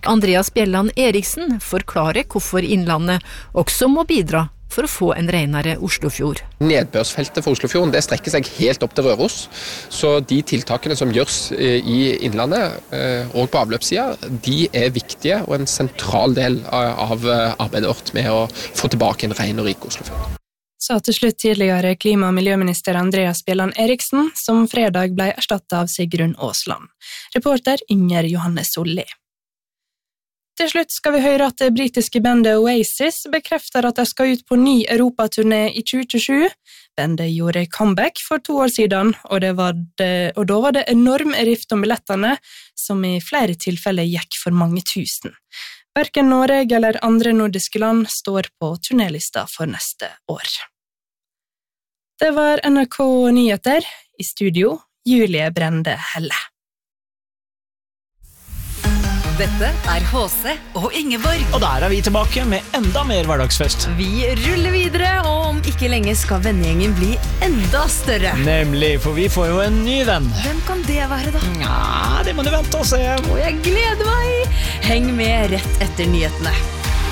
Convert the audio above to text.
Andreas Bjelland Eriksen forklarer hvorfor Innlandet også må bidra for å få en renere Oslofjord. Nedbørsfeltet for Oslofjorden det strekker seg helt opp til Røros, så de tiltakene som gjørs i Innlandet og på avløpssiden, de er viktige og en sentral del av arbeidet vårt med å få tilbake en ren og rik Oslofjord. Sa til slutt tidligere klima- og miljøminister Andreas Bjelland Eriksen, som fredag ble erstattet av Sigrun Aasland. Reporter Inger Johannes Solli. Til slutt skal vi høre at det britiske bandet Oasis bekrefter at de skal ut på ny Europaturné i 2027. Bandet gjorde comeback for 2 år siden, og da var det enorm rift om billettene, som i flere tilfeller gikk for mange tusen. Hverken Norge eller andre nordiske land står på turnélista for neste år. Det var NRK Nyheter. I studio, Julie Brende Helle. Dette HC og Ingeborg. Og der vi tilbake med enda mer hverdagsfest. Vi ruller videre, og om ikke lenge skal vennegjengen bli enda større. Nemlig, for vi får jo en ny venn. Hvem kan det være da? Ja, det må du vente og se. Og jeg gleder meg! Heng med rett etter nyhetene.